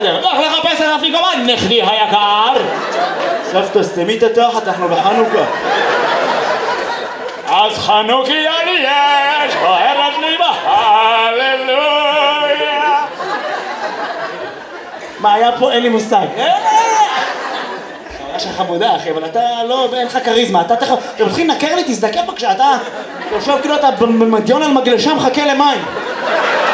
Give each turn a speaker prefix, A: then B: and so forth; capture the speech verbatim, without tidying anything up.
A: לך לחפש את אפיקומן, נכדי היקר.
B: סבתא, סתמי את התחת, אנחנו בחנוכה.
A: אז חנוכיה לי יש, בוערת לי בהללויה.
B: מה היה פה? אין לי מושג. חוויה שלך חמודה, אחי, אבל אתה לא, אין לך כריזמה. אתה תכף, אתם מתחילים לנקר לי, תזדקף בבקשה, אתה יושב כאילו אתה במדיון על מגלשה מחכה למים.